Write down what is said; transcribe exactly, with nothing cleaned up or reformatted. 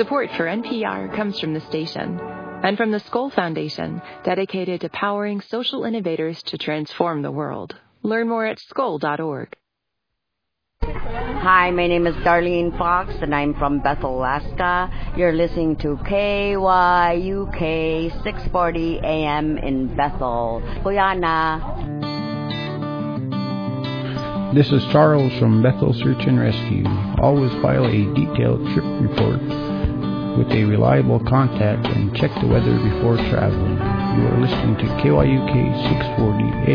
Support for N P R comes from the station and from the Skoll Foundation, dedicated to powering social innovators to transform the world. Learn more at skoll dot org. Hi, my name is Darlene Fox, and I'm from Bethel, Alaska. You're listening to K Y U K six forty A M in Bethel, Guyana. This is Charles from Bethel Search and Rescue. Always file a detailed trip report with a reliable contact and check the weather before traveling. You are listening to K Y U K six forty A M.